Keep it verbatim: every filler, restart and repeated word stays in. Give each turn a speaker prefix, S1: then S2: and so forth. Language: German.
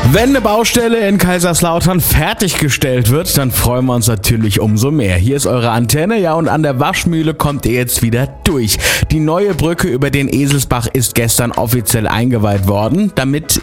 S1: Wenn eine Baustelle in Kaiserslautern fertiggestellt wird, dann freuen wir uns natürlich umso mehr. Hier ist eure Antenne, ja, und an der Waschmühle kommt ihr jetzt wieder durch. Die neue Brücke über den Eselsbach ist gestern offiziell eingeweiht worden. Damit